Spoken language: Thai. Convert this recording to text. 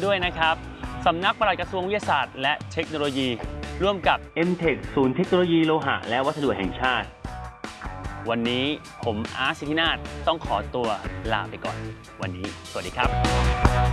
ด้วยนะครับสำนักปลัดกระทรวงวิทยาศาสตร์และเทคโนโลยีร่วมกับ M-Tech ศูนย์เทคโนโลยีโลหะและวัสดุแห่งชาติวันนี้ผมอาร์ต สิทธินาถต้องขอตัวลาไปก่อนวันนี้สวัสดีครับ